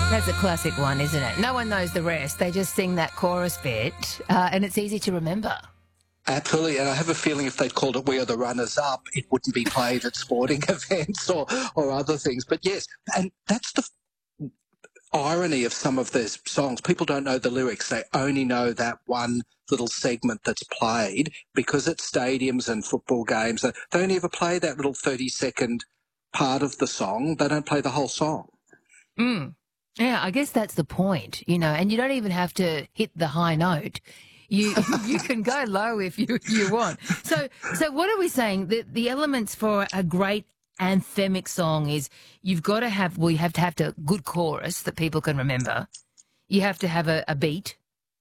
That's a classic one, isn't it? No one knows the rest. They just sing that chorus bit, and it's easy to remember. Absolutely, and I have a feeling if they'd called it "We Are the Runners Up," it wouldn't be played at sporting events or other things. But yes, and that's the irony of some of these songs. People don't know the lyrics. They only know that one little segment that's played because at stadiums and football games, they only ever play that little 30-second part of the song. They don't play the whole song. Mm. Yeah, I guess that's the point, and you don't even have to hit the high note. You you can go low if you want. So what are we saying? The elements for a great anthemic song is we have to have a good chorus that people can remember. You have to have a beat.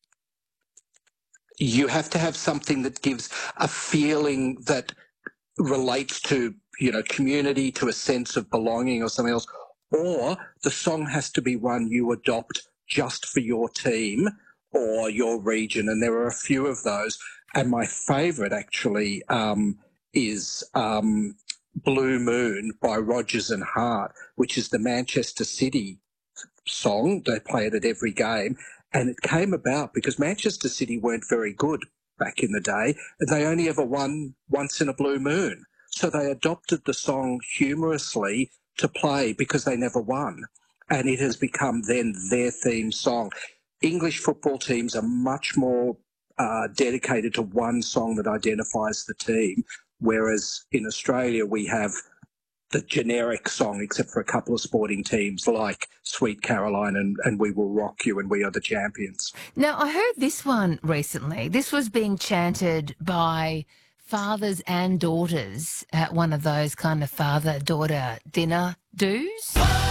You have to have something that gives a feeling that relates to, community, to a sense of belonging or something else. Or the song has to be one you adopt just for your team or your region. And there are a few of those. And my favourite actually is Blue Moon by Rodgers and Hart, which is the Manchester City song. They play it at every game. And it came about because Manchester City weren't very good back in the day, and they only ever won once in a blue moon. So they adopted the song humorously to play because they never won. And it has become then their theme song. English football teams are much more dedicated to one song that identifies the team, whereas in Australia we have the generic song, except for a couple of sporting teams like Sweet Caroline and We Will Rock You and We Are the Champions. Now, I heard this one recently. This was being chanted by fathers and daughters at one of those kind of father-daughter dinner do's.